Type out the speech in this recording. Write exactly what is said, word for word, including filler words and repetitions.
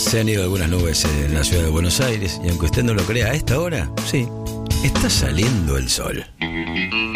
Se han ido algunas nubes en la ciudad de Buenos Aires y aunque usted no lo crea, a esta hora, sí, está saliendo el sol.